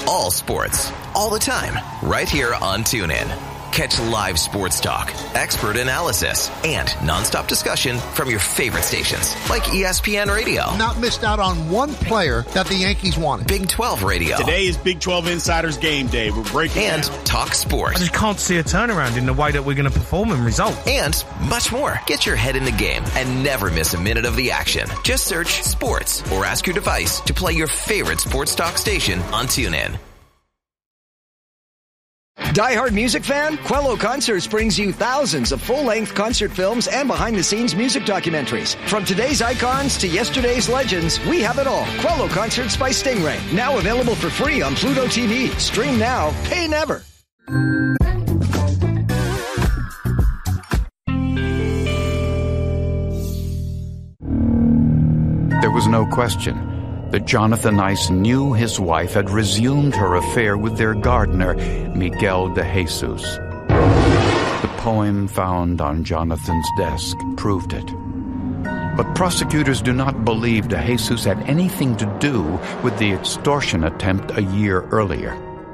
all sports, all the time, right here on TuneIn. Catch live sports talk, expert analysis, and nonstop discussion from your favorite stations like ESPN Radio. Not missed out on one player that the Yankees wanted. Big 12 Radio. Today is Big 12 Insiders Game Day. We're breaking and down. Talk Sports. I just can't see a turnaround in the way that we're going to perform and result. And much more. Get your head in the game and never miss a minute of the action. Just search sports or ask your device to play your favorite sports talk station on TuneIn. Die-hard music fan? Quello Concerts brings you thousands of full-length concert films and behind-the-scenes music documentaries. From today's icons to yesterday's legends, we have it all. Quello Concerts by Stingray. Now available for free on Pluto TV. Stream now, pay never. There was no question that Jonathan Ice knew his wife had resumed her affair with their gardener, Miguel de Jesus. The poem found on Jonathan's desk proved it. But prosecutors do not believe de Jesus had anything to do with the extortion attempt a year earlier.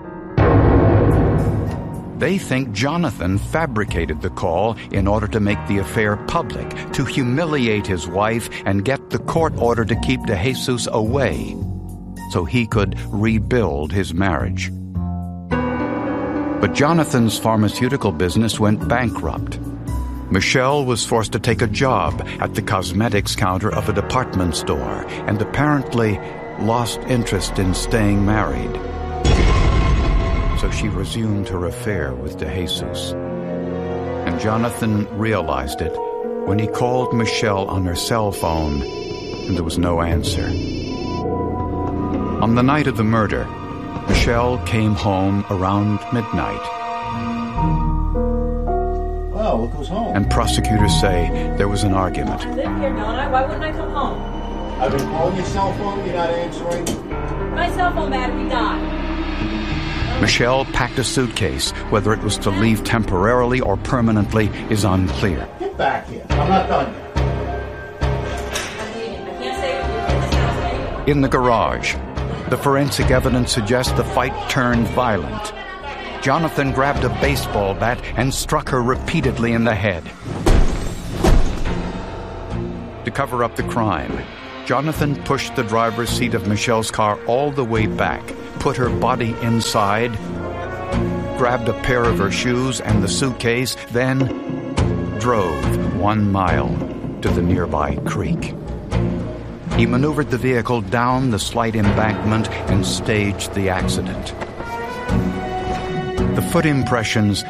They think Jonathan fabricated the call in order to make the affair public, to humiliate his wife and get the court order to keep de Jesus away so he could rebuild his marriage. But Jonathan's pharmaceutical business went bankrupt. Michelle was forced to take a job at the cosmetics counter of a department store and apparently lost interest in staying married. So she resumed her affair with de Jesus. And Jonathan realized it when he called Michelle on her cell phone and there was no answer. On the night of the murder, Michelle came home around midnight. Well, look who's home. And prosecutors say there was an argument. I live here, don't I? Why wouldn't I come home? I've been calling your cell phone, you're not answering. My cell phone battery died. Michelle packed a suitcase. Whether it was to leave temporarily or permanently is unclear. Get back here. I'm not done yet. I can't stay with you in this house anymore. In the garage, the forensic evidence suggests the fight turned violent. Jonathan grabbed a baseball bat and struck her repeatedly in the head. To cover up the crime, Jonathan pushed the driver's seat of Michelle's car all the way back, put her body inside, grabbed a pair of her shoes and the suitcase, then drove 1 mile to the nearby creek. He maneuvered the vehicle down the slight embankment and staged the accident. The foot impressions